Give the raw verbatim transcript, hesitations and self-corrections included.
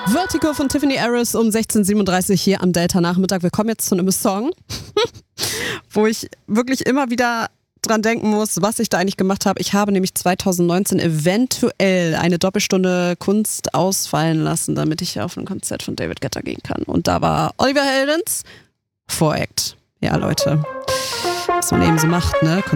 Vertigo von Tiffany Harris um sechzehn Uhr siebenunddreißig hier am Delta-Nachmittag. Wir kommen jetzt zu einem Song, wo ich wirklich immer wieder dran denken muss, was ich da eigentlich gemacht habe. Ich habe nämlich zwanzig neunzehn eventuell eine Doppelstunde Kunst ausfallen lassen, damit ich auf ein Konzert von David Guetta gehen kann. Und da war Oliver Heldens Voract. Ja, Leute, was man eben so macht, ne?